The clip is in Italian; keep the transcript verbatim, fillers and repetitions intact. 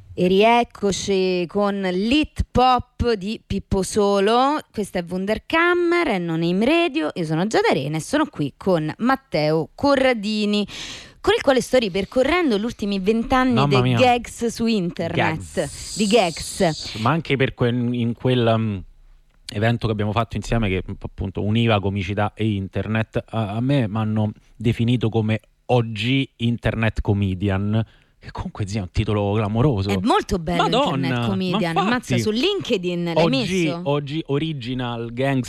E rieccoci con l'hit pop di Pippo Solo. Questa è Wunderkammer e non Aim Radio. Io sono Giada Arena e sono qui con Matteo Corradini, con il quale sto ripercorrendo gli ultimi vent'anni dei gags su internet. Gags. Di gags. Ma anche per que- in quel um, evento che abbiamo fatto insieme, che appunto univa comicità e internet, a, a me mi hanno definito come O G Internet Comedian, che comunque zia, è un titolo clamoroso. È molto bello. Madonna, Internet Comedian. ma Ammazza, su LinkedIn l'hai O G, messo? O G Original Gangster